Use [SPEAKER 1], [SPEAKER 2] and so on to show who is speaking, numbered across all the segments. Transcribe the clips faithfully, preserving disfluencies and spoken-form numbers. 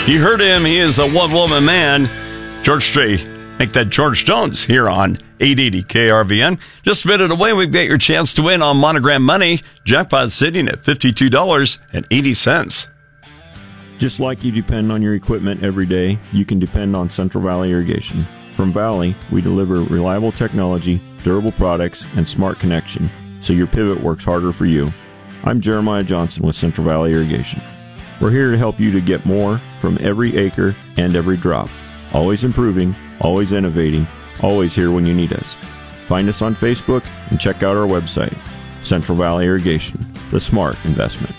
[SPEAKER 1] You heard him. He is a one-woman man. George Strait. Make that George Jones here on eight eighty K R V N. Just a minute away, we've got your chance to win on Monogram Money. Jackpot sitting at fifty-two dollars and eighty cents.
[SPEAKER 2] Just like you depend on your equipment every day, you can depend on Central Valley Irrigation. From Valley, we deliver reliable technology, durable products, and smart connection, so your pivot works harder for you. I'm Jeremiah Johnson with Central Valley Irrigation. We're here to help you to get more from every acre and every drop. Always improving, always innovating, always here when you need us. Find us on Facebook and check out our website, Central Valley Irrigation, the smart investment.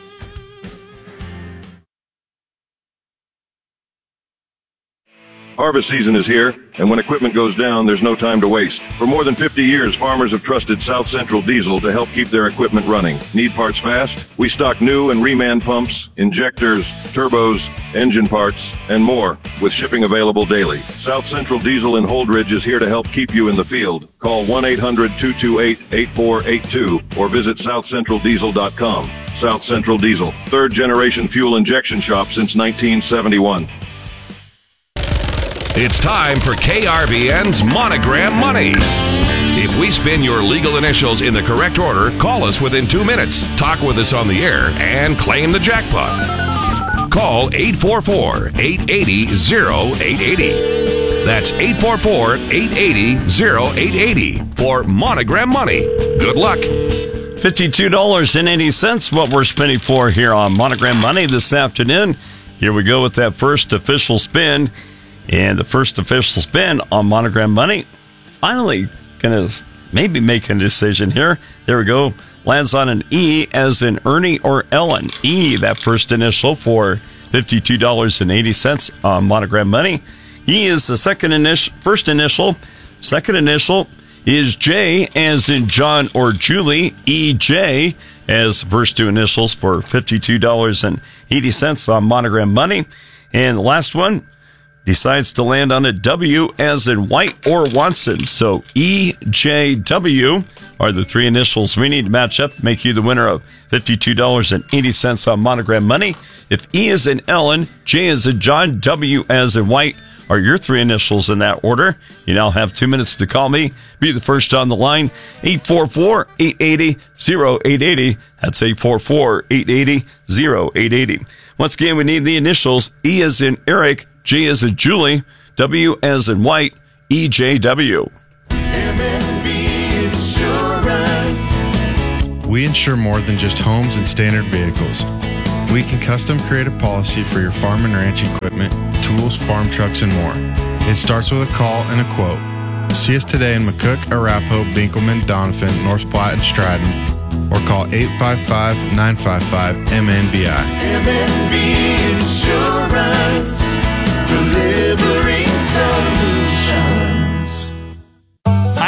[SPEAKER 3] Harvest season is here, and when equipment goes down, there's no time to waste. For more than fifty years, farmers have trusted South Central Diesel to help keep their equipment running. Need parts fast? We stock new and reman pumps, injectors, turbos, engine parts, and more, with shipping available daily. South Central Diesel in Holdridge is here to help keep you in the field. Call one eight hundred, two two eight, eight four eight two or visit south central diesel dot com. South Central Diesel, third generation fuel injection shop since nineteen seventy-one.
[SPEAKER 4] It's time for K R V N's Monogram Money. If we spin your legal initials in the correct order, call us within two minutes, talk with us on the air, and claim the jackpot. Call eight four four, eight eight zero, oh eight eight oh. That's eight four four, eight eight zero, oh eight eight oh for Monogram Money. Good luck.
[SPEAKER 1] fifty-two dollars and eighty cents what we're spinning for here on Monogram Money this afternoon. Here we go with that first official spin. And the first official spin on Monogram Money. Finally going to maybe make a decision here. There we go. Lands on an E as in Ernie or Ellen. E, that first initial for fifty-two dollars and eighty cents on Monogram Money. E is the second initial, first initial. Second initial is J as in John or Julie. E J as first two initials for fifty-two dollars and eighty cents on Monogram Money. And the last one decides to land on a W as in White or Watson. So E J W are the three initials we need to match up, make you the winner of fifty-two dollars and eighty cents on Monogram Money. If E is in Ellen, J is in John, W as in White are your three initials in that order. You now have two minutes to call me. Be the first on the line. eight four four, eight eight zero, oh eight eight oh. That's eight four four, eight eight zero, oh eight eight oh. Once again, we need the initials. E as in Eric, J as in Julie, W as in White, E J W.
[SPEAKER 5] M and B Insurance.
[SPEAKER 6] We insure more than just homes and standard vehicles. We can custom create a policy for your farm and ranch equipment, tools, farm trucks, and more. It starts with a call and a quote. See us today in McCook, Arapahoe, Binkelman, Doniphan, North Platte, and Stratton, or call eight five five, nine five five, M N B I.
[SPEAKER 5] M and B Insurance.